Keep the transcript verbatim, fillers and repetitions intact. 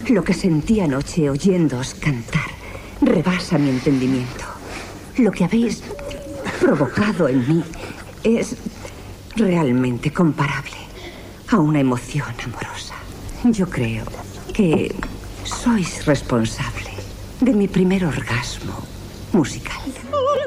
Lo que sentí anoche oyéndoos cantar rebasa mi entendimiento. Lo que habéis provocado en mí es realmente comparable a una emoción amorosa. Yo creo que sois responsable de mi primer orgasmo musical.